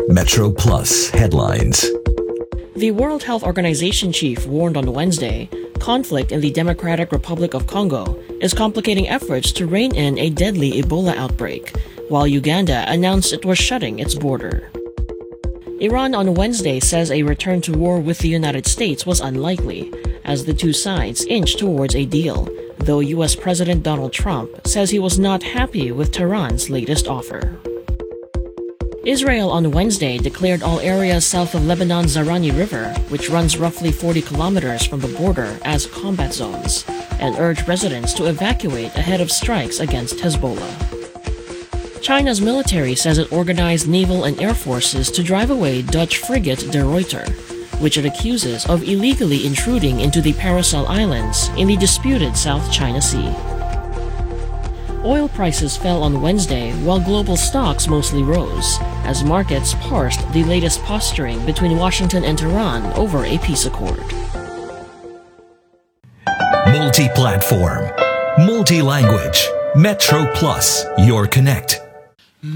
Metro Plus headlines. The World Health Organization chief warned on Wednesday conflict in the Democratic Republic of Congo is complicating efforts to rein in a deadly Ebola outbreak, while Uganda announced it was shutting its border. Iran on Wednesday says a return to war with the United States was unlikely, as the two sides inch towards a deal, though U.S. President Donald Trump says he was not happy with Tehran's latest offer. Israel on Wednesday declared all areas south of Lebanon's Zarani River, which runs roughly 40 kilometers from the border, as combat zones, and urged residents to evacuate ahead of strikes against Hezbollah. China's military says it organized naval and air forces to drive away Dutch frigate De Ruyter, which it accuses of illegally intruding into the Paracel Islands in the disputed South China Sea. Oil prices fell on Wednesday while global stocks mostly rose, as markets parsed the latest posturing between Washington and Tehran over a peace accord. Multi-platform, multi-language, Metro Plus, your connect.